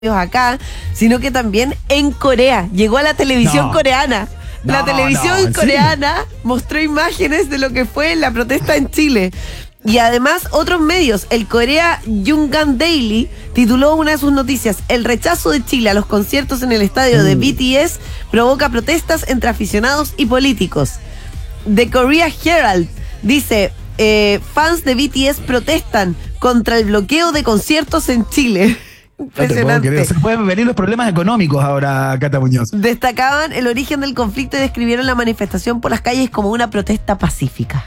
acá, sino que también en Corea. Llegó a la televisión coreana. La televisión coreana mostró imágenes de lo que fue la protesta en Chile. Y además otros medios, el Korea Yonhap Daily tituló una de sus noticias: el rechazo de Chile a los conciertos en el estadio de BTS provoca protestas entre aficionados y políticos. The Korea Herald dice, fans de BTS protestan contra el bloqueo de conciertos en Chile. Impresionante. Se pueden venir los problemas económicos ahora, Cata Muñoz. Destacaban el origen del conflicto y describieron la manifestación por las calles como una protesta pacífica.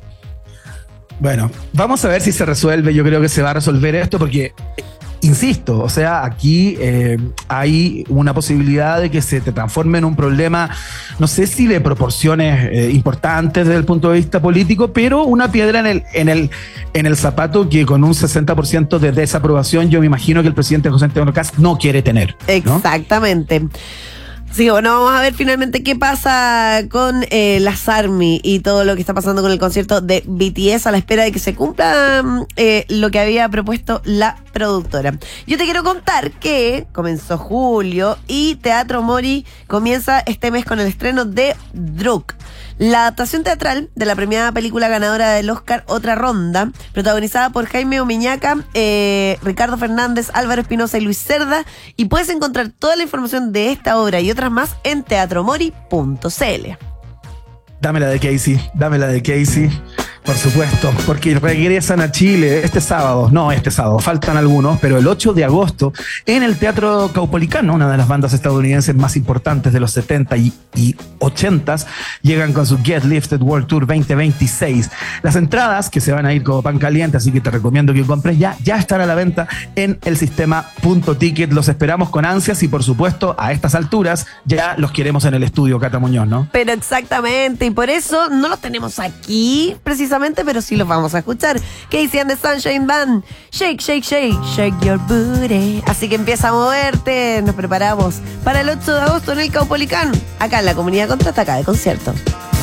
Bueno, vamos a ver si se resuelve. Yo creo que se va a resolver esto porque, insisto, o sea, aquí hay una posibilidad de que se te transforme en un problema, no sé si de proporciones importantes desde el punto de vista político, pero una piedra en el zapato que con un 60% de desaprobación yo me imagino que el presidente José Antonio Kast no quiere tener, ¿no? Exactamente. Sí, bueno, vamos a ver finalmente qué pasa con las ARMY y todo lo que está pasando con el concierto de BTS a la espera de que se cumpla lo que había propuesto la productora. Yo te quiero contar que comenzó julio y Teatro Mori comienza este mes con el estreno de Druk, la adaptación teatral de la premiada película ganadora del Oscar Otra Ronda, protagonizada por Jaime Omiñaca, Ricardo Fernández, Álvaro Espinosa y Luis Cerda, y puedes encontrar toda la información de esta obra y otras más en teatromori.cl. Dámela de Casey, por supuesto, porque regresan a Chile este sábado, faltan algunos, pero el 8 de agosto en el Teatro Caupolicano, una de las bandas estadounidenses más importantes de los 70 y 80s, llegan con su Get Lifted World Tour 2026. Las entradas, que se van a ir como pan caliente, así que te recomiendo que compres ya están a la venta en el sistema .ticket. Los esperamos con ansias y, por supuesto, a estas alturas ya los queremos en el estudio, Cata Muñoz, ¿no? Pero exactamente, y por eso no los tenemos aquí precisamente, pero sí los vamos a escuchar. Casey and the Sunshine Band, shake, shake, shake, shake your booty. Así que empieza a moverte. Nos preparamos para el 8 de agosto en el Caupolicán, acá en la Comunidad Contraataca de Concierto.